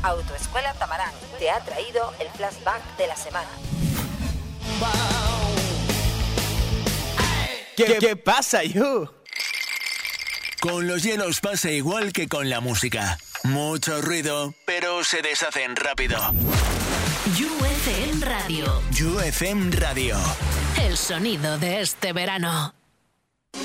Autoescuela Tamarán te ha traído el flashback de la semana. ¿Qué pasa, you? Con los hielos pasa igual que con la música. Mucho ruido, pero se deshacen rápido. UFM Radio. UFM Radio. El sonido de este verano.